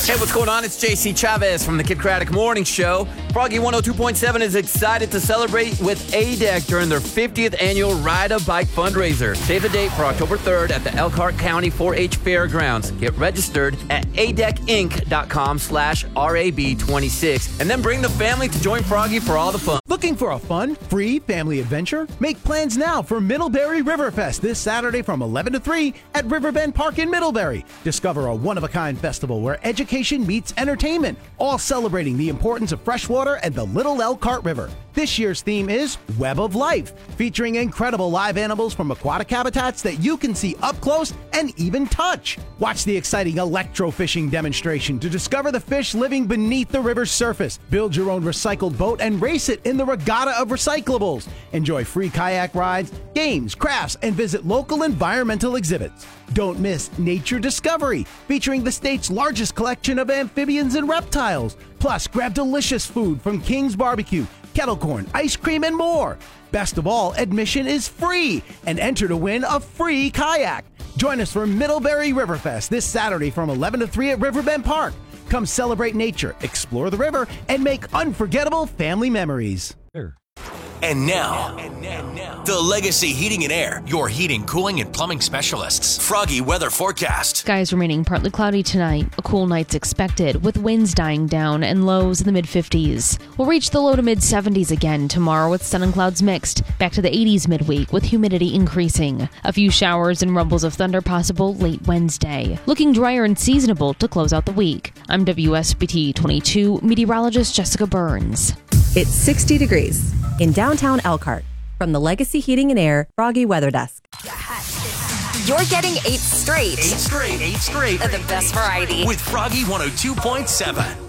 Hey, what's going on? It's JC Chavez from the Kid Craddock Morning Show. Froggy 102.7 is excited to celebrate with ADEC during their 50th annual Ride a Bike fundraiser. Save the date for October 3rd at the Elkhart County 4-H Fairgrounds. Get registered at adecinc.com/RAB26 and then bring the family to join Froggy for all the fun. Looking for a fun, free family adventure? Make plans now for Middlebury Riverfest this Saturday from 11 to 3 at Riverbend Park in Middlebury. Discover a one-of-a-kind festival where education meets entertainment, all celebrating the importance of freshwater and the Little Elkhart River. This year's theme is Web of Life, featuring incredible live animals from aquatic habitats that you can see up close and even touch. Watch the exciting electrofishing demonstration to discover the fish living beneath the river's surface. Build your own recycled boat and race it in the Regatta of Recyclables. Enjoy free kayak rides, games, crafts, and visit local environmental exhibits. Don't miss Nature Discovery, featuring the state's largest collection of amphibians and reptiles. Plus, grab delicious food from King's Barbecue, kettle corn, ice cream, and more. Best of all, admission is free and enter to win a free kayak. Join us for Middlebury Riverfest this Saturday from 11 to 3 at Riverbend Park. Come celebrate nature, explore the river, and make unforgettable family memories. And now, the Legacy Heating and Air, your heating, cooling, and plumbing specialists. Froggy weather forecast. Skies remaining partly cloudy tonight. A cool night's expected, with winds dying down and lows in the mid-50s. We'll reach the low to mid-70s again tomorrow with sun and clouds mixed. Back to the 80s midweek with humidity increasing. A few showers and rumbles of thunder possible late Wednesday. Looking drier and seasonable to close out the week. I'm WSBT 22 meteorologist Jessica Burns. It's 60 degrees in downtown Elkhart. From the Legacy Heating and Air Froggy Weather Desk. You're getting 8 straight. 8 straight Of the best variety. With Froggy 102.7.